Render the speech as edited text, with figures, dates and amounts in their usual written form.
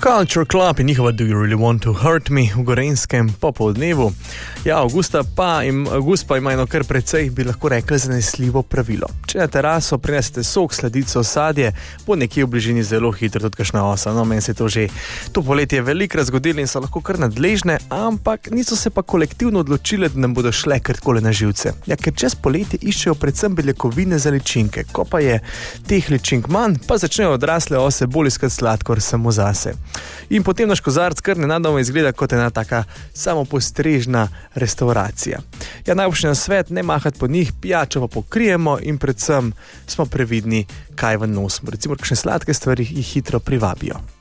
Culture Club in njihova Do You Really Want To Hurt Me v Gorenjskem popoldnevu. Ja, avgust pa ima eno kar precej, bi lahko rekli, zanesljivo pravilo. Če na teraso prinesete sok, sladico, sadje, bo nekje v bližini zelo hitro tudi kakšna osa. No, meni se to poletje velikokrat zgodilo in so lahko kar nadležne, ampak niso se pa kolektivno odločile, da nam bodo šle kar takole na živce. Ja, ker čez poletje iščejo predvsem beljakovine za ličinke. Ko pa je teh ličink manj, pa začnejo odrasle ose bolj iskati sladkor samo zase. In potem naš kozarc kar nenadoma izgleda kot ena taka samopostrežna restauracija. Ja, najboljši nasvet, ne mahati po njih, pijačo pa pokrijemo in predvsem smo previdni, kaj v nosimo. Recimo, kakšne sladke stvari jih hitro privabijo.